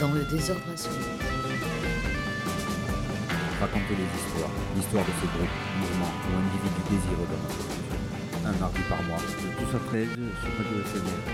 Dans le désordre absolu. Raconter les histoires, l'histoire de ce groupe, mouvement ou individu désireux dans notre culture. Un mardi par mois, de 12 à 13 sur Radio SNR.